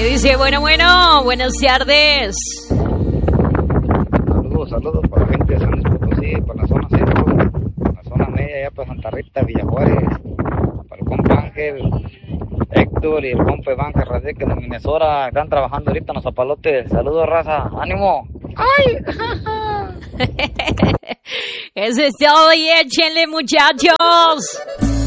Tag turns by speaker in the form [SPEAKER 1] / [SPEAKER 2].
[SPEAKER 1] ¿Qué dice? Bueno, buenas tardes.
[SPEAKER 2] Saludos para la gente de San Luis Potosí, para la zona centro, la zona media, allá para Santa Rita, Villajuárez, para el compa Ángel, Héctor y el compa Iván que radica en Minnesota, están trabajando ahorita en los zapalotes. Saludos, raza, ánimo. ¡Ay!
[SPEAKER 1] Eso es todo y échenle, muchachos.